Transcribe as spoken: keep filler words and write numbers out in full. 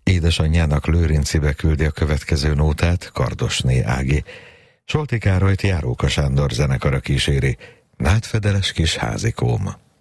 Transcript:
Édesanyjának Lőrincibe küldi a következő nótát Kardosné Ági. Solti Károlyt Járóka Sándor zenekara kíséri. Nádfedeles kis házikóm.